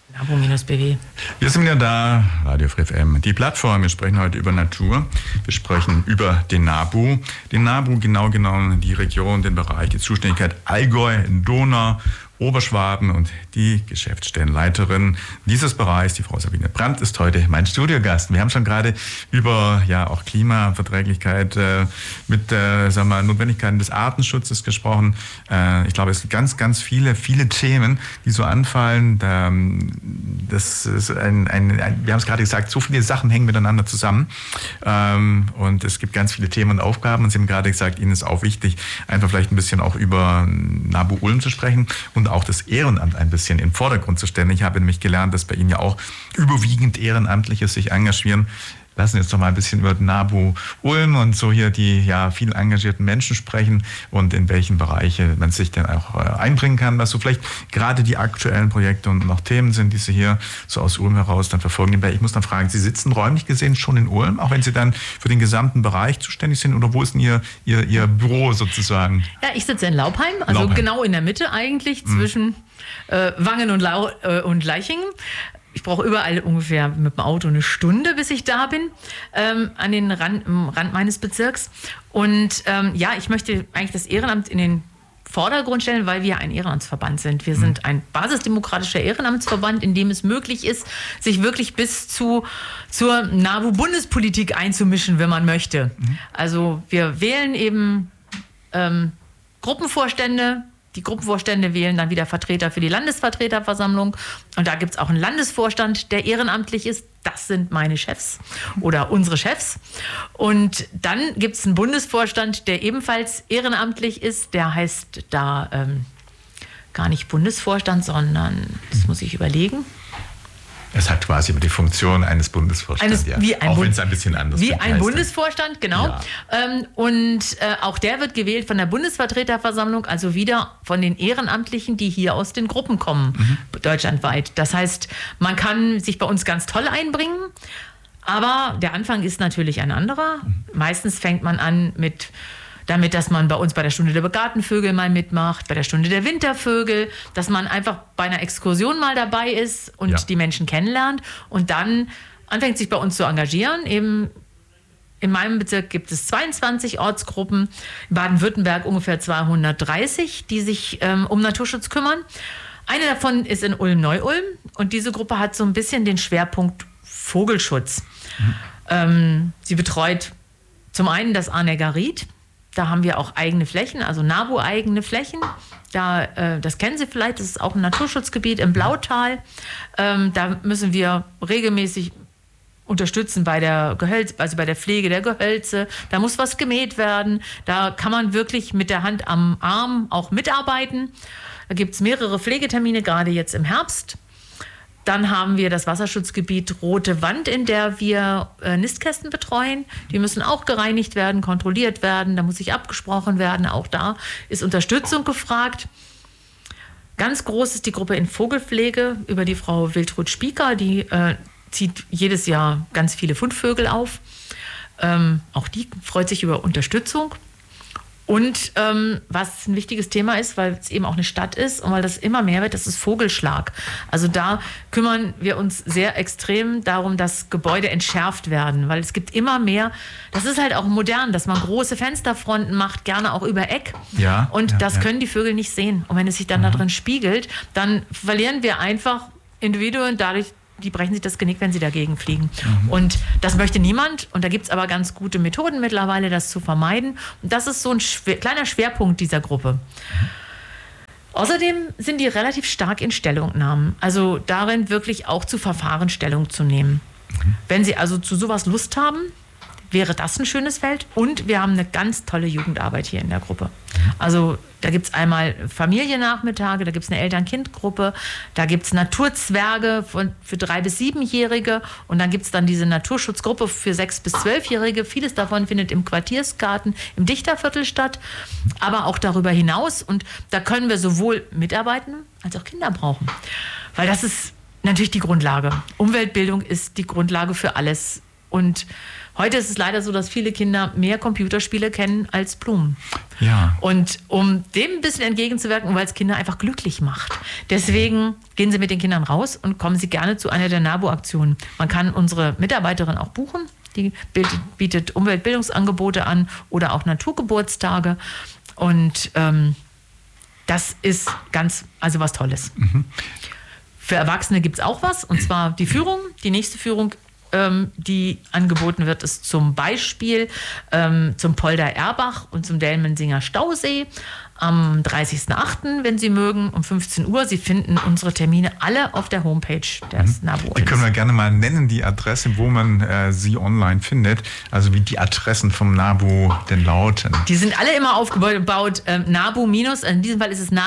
NABU-BW. Wir sind wieder da, Radio Free FM, die Plattform. Wir sprechen heute über Natur. Wir sprechen über den NABU. Den NABU, genau genommen die Region, den Bereich, die Zuständigkeit Allgäu, Donau, Oberschwaben, und die Geschäftsstellenleiterin dieses Bereichs, die Frau Sabine Brandt, ist heute mein Studiogast. Wir haben schon gerade über auch Klimaverträglichkeit mit Notwendigkeiten des Artenschutzes gesprochen. Ich glaube, es sind ganz, ganz viele Themen, die so anfallen. Das ist wir haben es gerade gesagt, so viele Sachen hängen miteinander zusammen. Und es gibt ganz viele Themen und Aufgaben. Und Sie haben gerade gesagt, Ihnen ist auch wichtig, einfach vielleicht ein bisschen auch über NABU Ulm zu sprechen und auch das Ehrenamt ein bisschen in den Vordergrund zu stellen. Ich habe nämlich gelernt, dass bei Ihnen ja auch überwiegend Ehrenamtliche sich engagieren. Lassen Sie uns doch mal ein bisschen über NABU Ulm und so hier die viel engagierten Menschen sprechen und in welchen Bereiche man sich denn auch einbringen kann, was so vielleicht gerade die aktuellen Projekte und noch Themen sind, die Sie hier so aus Ulm heraus dann verfolgen. Ich muss dann fragen, Sie sitzen räumlich gesehen schon in Ulm, auch wenn Sie dann für den gesamten Bereich zuständig sind, oder wo ist denn Ihr Büro sozusagen? Ja, ich sitze in Laubheim, also genau in der Mitte eigentlich zwischen Wangen und Leichingen. Ich brauche überall ungefähr mit dem Auto eine Stunde, bis ich da bin, am Rand meines Bezirks. Und ich möchte eigentlich das Ehrenamt in den Vordergrund stellen, weil wir ein Ehrenamtsverband sind. Wir sind ein basisdemokratischer Ehrenamtsverband, in dem es möglich ist, sich wirklich bis zur NABU-Bundespolitik einzumischen, wenn man möchte. Also wir wählen eben Gruppenvorstände. Die Gruppenvorstände wählen dann wieder Vertreter für die Landesvertreterversammlung. Und da gibt es auch einen Landesvorstand, der ehrenamtlich ist. Das sind meine Chefs oder unsere Chefs. Und dann gibt es einen Bundesvorstand, der ebenfalls ehrenamtlich ist. Der heißt da gar nicht Bundesvorstand, sondern, das muss ich überlegen. Es hat quasi die Funktion eines Bundesvorstands, auch wenn es ein bisschen anders ist. Wie ein Bundesvorstand, genau. Ja. Und auch der wird gewählt von der Bundesvertreterversammlung, also wieder von den Ehrenamtlichen, die hier aus den Gruppen kommen, deutschlandweit. Das heißt, man kann sich bei uns ganz toll einbringen, aber der Anfang ist natürlich ein anderer. Meistens fängt man an damit, dass man bei uns bei der Stunde der Gartenvögel mal mitmacht, bei der Stunde der Wintervögel, dass man einfach bei einer Exkursion mal dabei ist und die Menschen kennenlernt und dann anfängt, sich bei uns zu engagieren. Eben in meinem Bezirk gibt es 22 Ortsgruppen, in Baden-Württemberg ungefähr 230, die sich um Naturschutz kümmern. Eine davon ist in Ulm-Neu-Ulm und diese Gruppe hat so ein bisschen den Schwerpunkt Vogelschutz. Sie betreut zum einen das Arneger-Ried. Da haben wir auch eigene Flächen, also NABU-eigene Flächen. Das kennen Sie vielleicht, das ist auch ein Naturschutzgebiet im Blautal. Da müssen wir regelmäßig unterstützen bei der Pflege der Gehölze. Da muss was gemäht werden. Da kann man wirklich mit der Hand am Arm auch mitarbeiten. Da gibt es mehrere Pflegetermine, gerade jetzt im Herbst. Dann haben wir das Wasserschutzgebiet Rote Wand, in der wir Nistkästen betreuen. Die müssen auch gereinigt werden, kontrolliert werden. Da muss sich abgesprochen werden. Auch da ist Unterstützung gefragt. Ganz groß ist die Gruppe in Vogelpflege über die Frau Wiltrud Spieker. Die zieht jedes Jahr ganz viele Fundvögel auf. Auch die freut sich über Unterstützung. Und was ein wichtiges Thema ist, weil es eben auch eine Stadt ist und weil das immer mehr wird, das ist Vogelschlag. Also da kümmern wir uns sehr extrem darum, dass Gebäude entschärft werden, weil es gibt immer mehr, das ist halt auch modern, dass man große Fensterfronten macht, gerne auch über Eck. Ja, und das können die Vögel nicht sehen. Und wenn es sich dann da drin spiegelt, dann verlieren wir einfach Individuen dadurch, die brechen sich das Genick, wenn sie dagegen fliegen. Und das möchte niemand. Und da gibt es aber ganz gute Methoden mittlerweile, das zu vermeiden. Und das ist so ein kleiner Schwerpunkt dieser Gruppe. Außerdem sind die relativ stark in Stellungnahmen. Also darin wirklich auch zu Verfahren Stellung zu nehmen. Wenn Sie also zu sowas Lust haben, wäre das ein schönes Feld. Und wir haben eine ganz tolle Jugendarbeit hier in der Gruppe. Also da gibt es einmal Familiennachmittage, da gibt es eine Eltern-Kind-Gruppe, da gibt es Naturzwerge für 3- bis 7-Jährige und dann gibt es dann diese Naturschutzgruppe für 6- bis 12-Jährige. Vieles davon findet im Quartiersgarten im Dichterviertel statt, aber auch darüber hinaus. Und da können wir sowohl mitarbeiten als auch Kinder brauchen. Weil das ist natürlich die Grundlage. Umweltbildung ist die Grundlage für alles. Und Heute ist es leider so, dass viele Kinder mehr Computerspiele kennen als Blumen. Ja. Und um dem ein bisschen entgegenzuwirken, weil es Kinder einfach glücklich macht. Deswegen gehen Sie mit den Kindern raus und kommen Sie gerne zu einer der NABU-Aktionen. Man kann unsere Mitarbeiterin auch buchen. Die bietet Umweltbildungsangebote an oder auch Naturgeburtstage. Und das ist also was Tolles. Für Erwachsene gibt es auch was, und zwar die Führung. Die nächste Führung, die angeboten wird, ist zum Beispiel zum Polder Erbach und zum Delmensinger Stausee am 30.08., wenn Sie mögen, um 15 Uhr. Sie finden unsere Termine alle auf der Homepage des NABU. Die können wir gerne mal nennen, die Adresse, wo man sie online findet. Also wie die Adressen vom NABU denn lauten. Die sind alle immer aufgebaut. NABU-, in diesem Fall ist es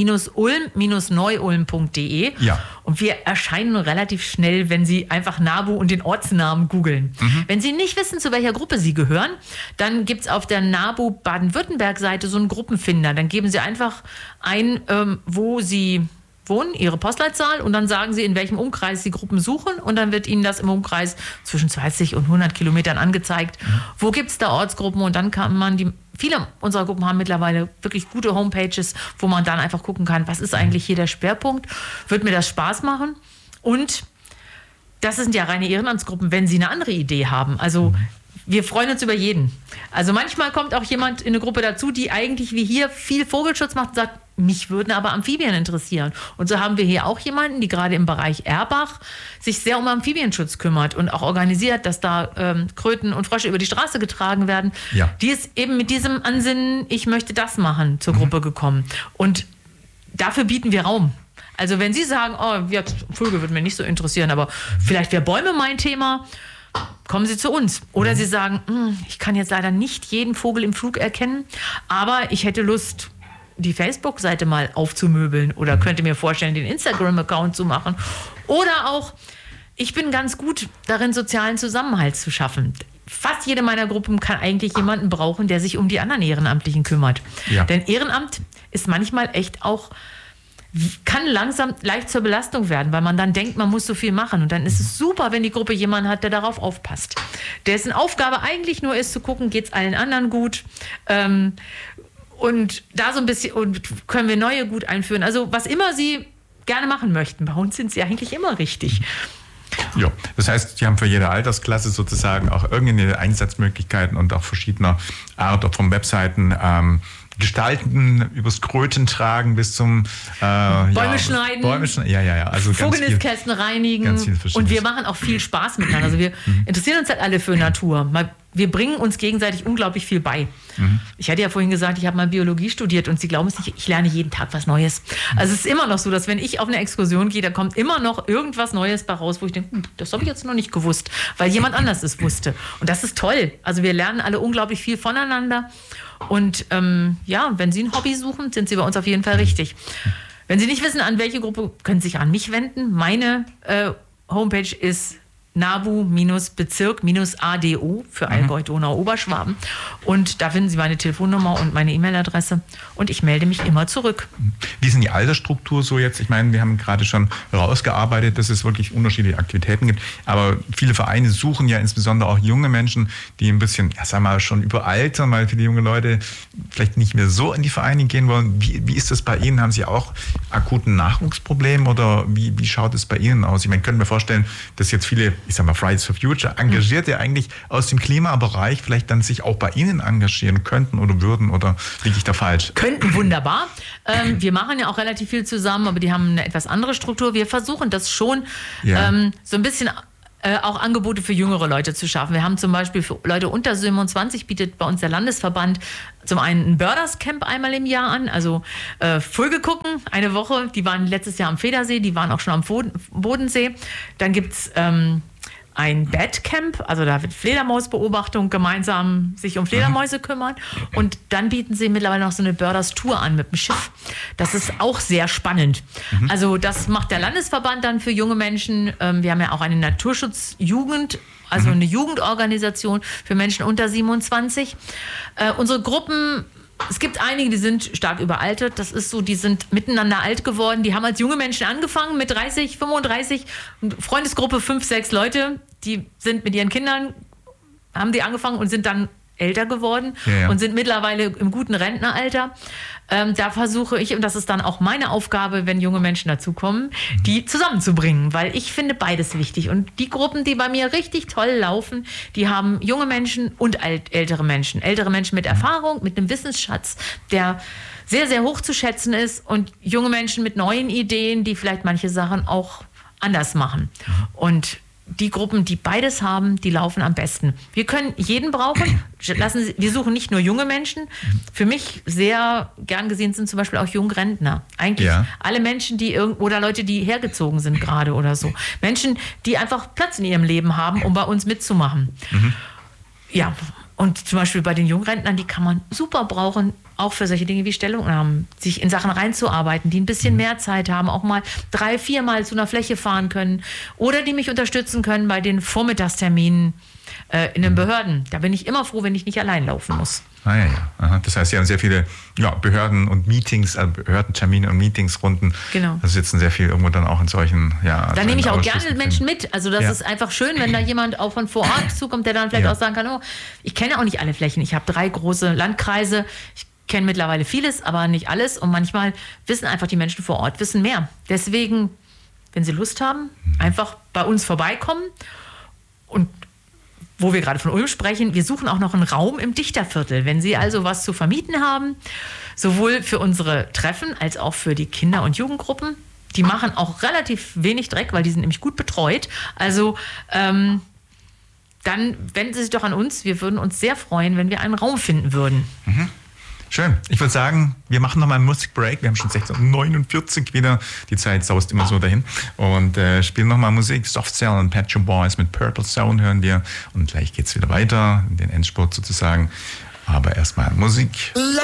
nabu-ulm-neuulm.de. Ja. Und wir erscheinen relativ schnell, wenn Sie einfach NABU und den Ortsnamen googeln. Wenn Sie nicht wissen, zu welcher Gruppe Sie gehören, dann gibt es auf der NABU Baden-Württemberg-Seite so einen Gruppenfinder. Dann geben Sie einfach ein, wo Sie wohnen, Ihre Postleitzahl, und dann sagen Sie, in welchem Umkreis Sie Gruppen suchen, und dann wird Ihnen das im Umkreis zwischen 20 und 100 Kilometern angezeigt. Wo gibt es da Ortsgruppen, und dann kann man viele unserer Gruppen haben mittlerweile wirklich gute Homepages, wo man dann einfach gucken kann, was ist eigentlich hier der Schwerpunkt, wird mir das Spaß machen, und das sind ja reine Ehrenamtsgruppen, wenn Sie eine andere Idee haben. Also wir freuen uns über jeden. Also manchmal kommt auch jemand in eine Gruppe dazu, die eigentlich wie hier viel Vogelschutz macht und sagt, mich würden aber Amphibien interessieren. Und so haben wir hier auch jemanden, die gerade im Bereich Erbach sich sehr um Amphibienschutz kümmert und auch organisiert, dass da Kröten und Frösche über die Straße getragen werden. Ja. Die ist eben mit diesem Ansinnen, ich möchte das machen, zur Gruppe gekommen. Und dafür bieten wir Raum. Also wenn Sie sagen, oh, Vögel würden mir nicht so interessieren, aber vielleicht wäre Bäume mein Thema, kommen Sie zu uns. Oder Sie sagen, ich kann jetzt leider nicht jeden Vogel im Flug erkennen, aber ich hätte Lust, die Facebook-Seite mal aufzumöbeln, oder könnte mir vorstellen, den Instagram-Account zu machen. Oder auch, ich bin ganz gut darin, sozialen Zusammenhalt zu schaffen. Fast jede meiner Gruppen kann eigentlich jemanden brauchen, der sich um die anderen Ehrenamtlichen kümmert. Ja. Denn Ehrenamt ist manchmal echt auch, kann langsam leicht zur Belastung werden, weil man dann denkt, man muss so viel machen. Und dann ist es super, wenn die Gruppe jemanden hat, der darauf aufpasst. Dessen Aufgabe eigentlich nur ist, zu gucken, geht es allen anderen gut? Und da so ein bisschen, und können wir neue gut einführen. Also was immer Sie gerne machen möchten, bei uns sind Sie eigentlich immer richtig. Ja, das heißt, Sie haben für jede Altersklasse sozusagen auch irgendeine Einsatzmöglichkeiten und auch verschiedener Art, auch von Webseiten gestalten, übers Kröten tragen bis zum Bäume schneiden. Also Vogelnistkästen reinigen. Und wir machen auch viel Spaß miteinander. Also wir interessieren uns halt alle für Natur. Wir bringen uns gegenseitig unglaublich viel bei. Ich hatte ja vorhin gesagt, ich habe mal Biologie studiert, und Sie glauben es nicht, ich lerne jeden Tag was Neues. Also es ist immer noch so, dass wenn ich auf eine Exkursion gehe, da kommt immer noch irgendwas Neues bei raus, wo ich denke, das habe ich jetzt noch nicht gewusst, weil jemand anders es wusste. Und das ist toll. Also wir lernen alle unglaublich viel voneinander. Und wenn Sie ein Hobby suchen, sind Sie bei uns auf jeden Fall richtig. Wenn Sie nicht wissen, an welche Gruppe, können Sie sich an mich wenden. Meine Homepage ist NABU-Bezirk-ADO für Allgäu, Donau, Oberschwaben. Und da finden Sie meine Telefonnummer und meine E-Mail-Adresse. Und ich melde mich immer zurück. Wie ist denn die Altersstruktur so jetzt? Ich meine, wir haben gerade schon herausgearbeitet, dass es wirklich unterschiedliche Aktivitäten gibt. Aber viele Vereine suchen ja insbesondere auch junge Menschen, die ein bisschen, schon überaltern, weil viele junge Leute vielleicht nicht mehr so in die Vereine gehen wollen. Wie ist das bei Ihnen? Haben Sie auch akuten Nachwuchsproblem, oder wie schaut es bei Ihnen aus? Ich meine, können wir vorstellen, dass jetzt viele, Fridays for Future, Engagierte eigentlich aus dem Klimabereich vielleicht dann sich auch bei Ihnen engagieren könnten oder würden, oder liege ich da falsch? Könnten, wunderbar. Wir machen ja auch relativ viel zusammen, aber die haben eine etwas andere Struktur. Wir versuchen das schon so ein bisschen auch Angebote für jüngere Leute zu schaffen. Wir haben zum Beispiel für Leute unter 27 bietet bei uns der Landesverband zum einen ein Birders Camp einmal im Jahr an, also Vögel gucken, eine Woche. Die waren letztes Jahr am Federsee, die waren auch schon am Bodensee. Dann gibt es ein Batcamp, also da wird Fledermausbeobachtung, gemeinsam sich um Fledermäuse kümmern. Und dann bieten sie mittlerweile noch so eine Birders Tour an mit dem Schiff. Das ist auch sehr spannend. Also das macht der Landesverband dann für junge Menschen. Wir haben ja auch eine Naturschutzjugend, also eine Jugendorganisation für Menschen unter 27. Unsere Gruppen, es gibt einige, die sind stark überaltert. Das ist so, die sind miteinander alt geworden. Die haben als junge Menschen angefangen mit 30, 35. Freundesgruppe 5, 6 Leute. Die sind mit ihren Kindern haben die angefangen und sind dann älter geworden und sind mittlerweile im guten Rentneralter. Da versuche ich, und das ist dann auch meine Aufgabe, wenn junge Menschen dazukommen, die zusammenzubringen, weil ich finde beides wichtig. Und die Gruppen, die bei mir richtig toll laufen, die haben junge Menschen und ältere Menschen. Ältere Menschen mit Erfahrung, mit einem Wissensschatz, der sehr, sehr hoch zu schätzen ist, und junge Menschen mit neuen Ideen, die vielleicht manche Sachen auch anders machen. Und die Gruppen, die beides haben, die laufen am besten. Wir können jeden brauchen. Wir suchen nicht nur junge Menschen. Für mich sehr gern gesehen sind zum Beispiel auch Jungrentner. Eigentlich alle Menschen, oder Leute, die hergezogen sind gerade oder so. Menschen, die einfach Platz in ihrem Leben haben, um bei uns mitzumachen. Ja, und zum Beispiel bei den Jungrentnern, die kann man super brauchen, auch für solche Dinge wie Stellungnahmen, sich in Sachen reinzuarbeiten, die ein bisschen mehr Zeit haben, auch mal 3-4 Mal zu einer Fläche fahren können oder die mich unterstützen können bei den Vormittagsterminen in den Behörden. Da bin ich immer froh, wenn ich nicht allein laufen muss. Ja. Aha. Das heißt, Sie haben sehr viele Behörden und Meetings, Behördentermine und Meetingsrunden. Genau. Also sitzen sehr viel irgendwo dann auch in solchen, Da nehme ich auch gerne Menschen mit. Also das ist einfach schön, wenn da jemand auch von vor Ort zukommt, der dann vielleicht auch sagen kann, oh, ich kenne auch nicht alle Flächen. Ich habe 3 große Landkreise. Ich kenne mittlerweile vieles, aber nicht alles. Und manchmal wissen einfach die Menschen vor Ort, wissen mehr. Deswegen, wenn Sie Lust haben, einfach bei uns vorbeikommen. Und wo wir gerade von Ulm sprechen, wir suchen auch noch einen Raum im Dichterviertel. Wenn Sie also was zu vermieten haben, sowohl für unsere Treffen als auch für die Kinder- und Jugendgruppen, die machen auch relativ wenig Dreck, weil die sind nämlich gut betreut. Also dann wenden Sie sich doch an uns. Wir würden uns sehr freuen, wenn wir einen Raum finden würden. Schön. Ich würde sagen, wir machen nochmal einen Musikbreak. Wir haben schon 16:49 wieder. Die Zeit saust immer so dahin. Und spielen nochmal Musik. Soft Cell und Pet Shop Boys mit Purple Zone hören wir. Und gleich geht es wieder weiter, in den Endspurt sozusagen. Aber erstmal Musik. Let